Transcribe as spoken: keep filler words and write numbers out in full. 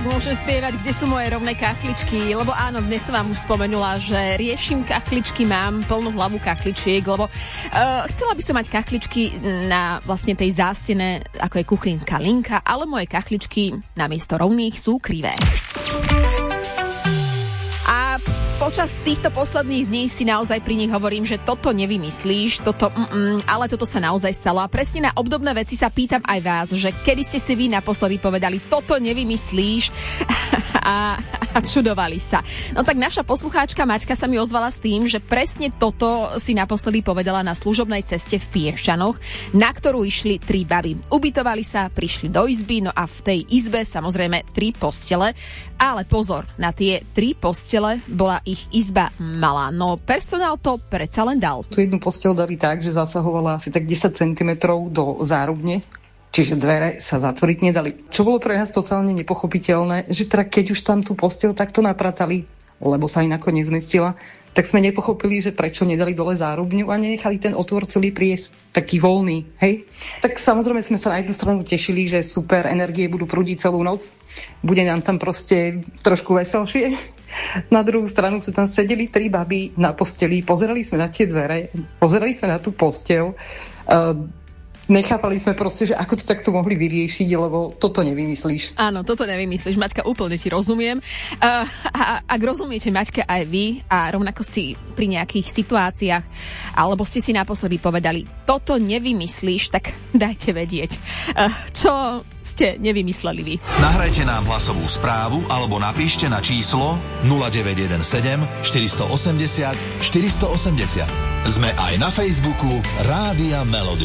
tak môžem spievať, kde sú moje rovné kachličky, lebo áno, dnes som vám už spomenula, že riešim kachličky, mám plnú hlavu kachličiek, lebo uh, chcela by som mať kachličky na vlastne tej zástene, ako je kuchynská linka, ale moje kachličky namiesto rovných sú krivé. A počas týchto posledných dní si naozaj pri nich hovorím, že toto nevymyslíš, toto mm, ale toto sa naozaj stalo. A presne na obdobné veci sa pýtam aj vás, že kedy ste si vy naposledy povedali, toto nevymyslíš a, a čudovali sa. No tak naša poslucháčka Maťka sa mi ozvala s tým, že presne toto si naposledy povedala na služobnej ceste v Piešťanoch, na ktorú išli tri baby. Ubytovali sa, prišli do izby, no a v tej izbe samozrejme tri postele, ale pozor, na tie tri postele bola ich izba malá, no personál to predsa len dal. Tu jednu posteľ dali tak, že zasahovala asi tak desať centimetrov do zárubne, čiže dvere sa zatvoriť nedali. Čo bolo pre nás totálne nepochopiteľné, že teda keď už tam tú posteľ takto napratali, lebo sa inako nezmestila, tak sme nepochopili, že prečo nedali dole zárubňu a nenechali ten otvor celý priesť taký voľný, hej? Tak samozrejme sme sa na jednu stranu tešili, že super, energie budú prúdiť celú noc, bude nám tam proste trošku veselšie. Na druhú stranu sú tam sedeli tri baby na posteli, pozerali sme na tie dvere, pozerali sme na tú posteľ, uh, nechápali sme proste, že ako to takto mohli vyriešiť, lebo toto nevymyslíš. Áno, toto nevymyslíš, Maťka, úplne ti rozumiem. Uh, a ak rozumiete, Maťka, aj vy a rovnako si pri nejakých situáciách, alebo ste si naposledy povedali, toto nevymyslíš, tak dajte vedieť, uh, čo ste nevymysleli vy. Nahrajte nám hlasovú správu alebo napíšte na číslo nula deväť jeden sedem štyri osem nula štyri osem nula. Sme aj na Facebooku Rádia Melody.